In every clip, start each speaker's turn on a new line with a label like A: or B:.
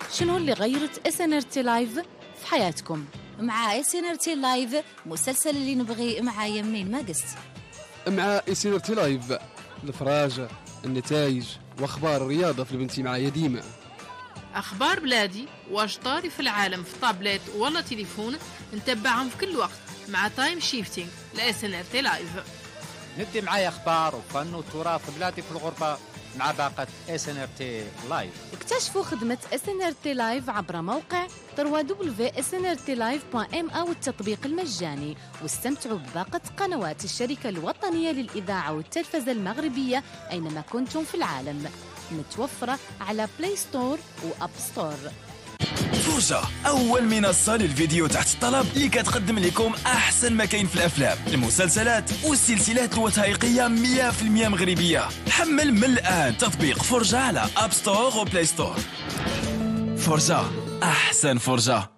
A: شنو اللي غيرت SNRT لايف في حياتكم؟
B: مع SNRT لايف مسلسل اللي نبغي مع يمين ما قست.
C: مع SNRT لايف الفراجة، النتائج واخبار الرياضة في البنتي معايا ديما.
D: اخبار بلادي واش طاري في العالم في طابلت ولا تليفون نتبعهم في كل وقت مع تايم شيفتينج SNRT لايف.
E: ندي معايا اخبار وفن وتراث بلادي في الغربة مع باقة SNRT لايف.
A: اكتشفوا خدمة SNRT لايف عبر موقع www.snrtlive.ma والتطبيق المجاني، واستمتعوا بباقة قنوات الشركة الوطنية للإذاعة والتلفزة المغربية أينما كنتم في العالم، متوفرة على بلاي ستور وأب ستور.
F: فرجة أول منصة للفيديو تحت الطلب اللي كتقدم لكم أحسن ما كاين في الأفلام، المسلسلات والسلسلات الوثائقية 100% مغربية. حمل من الآن تطبيق فرجة على أب ستور وبلاي ستور. فرجة أحسن فرجة.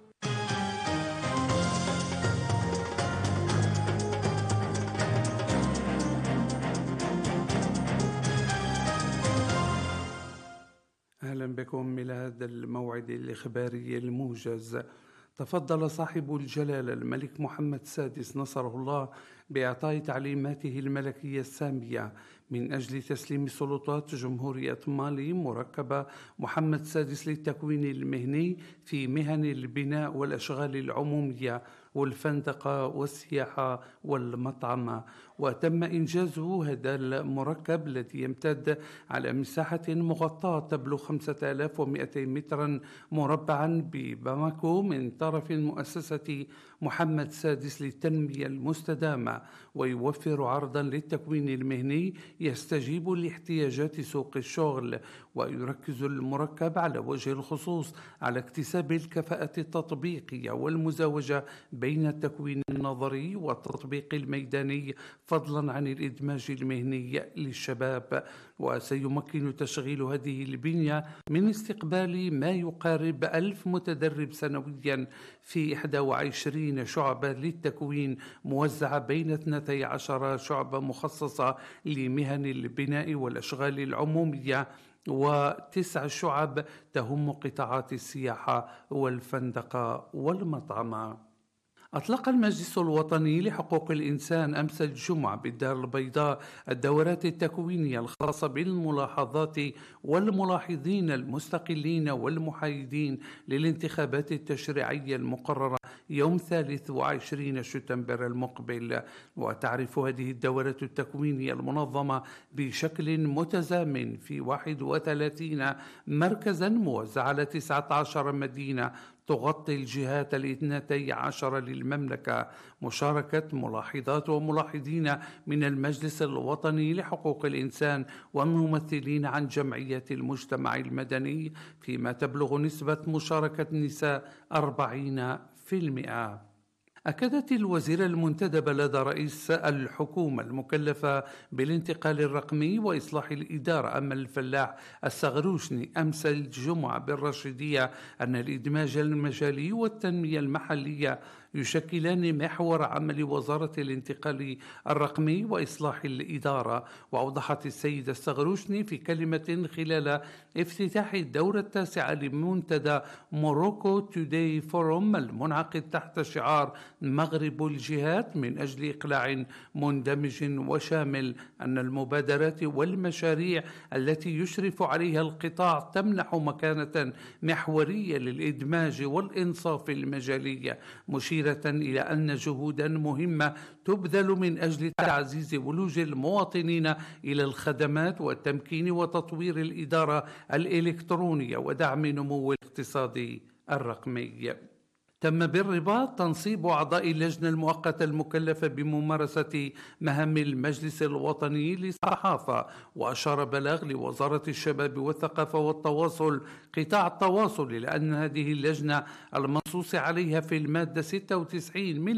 G: أهلا بكم إلى هذا الموعد الإخباري الموجز. تفضل صاحب الجلالة الملك محمد السادس نصره الله بإعطاء تعليماته الملكية السامية من أجل تسليم سلطات جمهورية مالي مركب محمد السادس للتكوين المهني في مهن البناء والأشغال العمومية والفندقة والسياحة والمطعم. وتم إنجازه هذا المركب الذي يمتد على مساحة مغطاة تبلغ 5200 مترا مربعا بباماكو من طرف مؤسسة محمد السادس للتنمية المستدامة، ويوفر عرضا للتكوين المهني يستجيب لاحتياجات سوق الشغل. ويركز المركب على وجه الخصوص على اكتساب الكفاءة التطبيقية والمزاوجة بين التكوين النظري والتطبيق الميداني فضلا عن الإدماج المهني للشباب. وسيمكن تشغيل هذه البنية من استقبال ما يقارب 1000 متدرب سنويا في 21 شعبة للتكوين موزعة بين 12 شعبة مخصصة لمهن البناء والأشغال العمومية و9 شعب تهم قطاعات السياحة والفندقة والمطعم. أطلق المجلس الوطني لحقوق الإنسان أمس الجمعة بالدار البيضاء الدورات التكوينية الخاصة بالملاحظات والملاحظين المستقلين والمحايدين للانتخابات التشريعية المقررة يوم 23 شتنبر المقبل. وتعرف هذه الدورات التكوينية المنظمة بشكل متزامن في 31 مركزا موزع على 19 مدينة تغطي الجهات 12 للمملكة، مشاركة ملاحظات وملاحظين من المجلس الوطني لحقوق الإنسان وممثلين عن جمعية المجتمع المدني، فيما تبلغ نسبة مشاركة النساء 40%. أكدت الوزيرة المنتدبة لدى رئيس الحكومة المكلفة بالانتقال الرقمي وإصلاح الإدارة أمل الفلاح السغروشني أمس الجمعة بالرشيدية أن الإدماج المجالي والتنمية المحلية يشكلان محور عمل وزارة الانتقال الرقمي وإصلاح الإدارة. وأوضحت السيدة السغروشني في كلمة خلال افتتاح الدورة التاسعة لمنتدى موروكو توداي فوروم المنعقد تحت شعار مغرب الجهات من أجل إقلاع مندمج وشامل أن المبادرات والمشاريع التي يشرف عليها القطاع تمنح مكانة محورية للإدماج والإنصاف المجالي، مشيرة إلى أن جهودا مهمة تبذل من أجل تعزيز ولوج المواطنين إلى الخدمات والتمكين وتطوير الإدارة الإلكترونية ودعم نمو الاقتصاد الرقمي. تم بالرباط تنصيب أعضاء اللجنة المؤقتة المكلفة بممارسة مهام المجلس الوطني للصحافة. وأشار بلاغ لوزارة الشباب والثقافة والتواصل قطاع التواصل إلى أن هذه اللجنة المنصوص عليها في المادة 96 من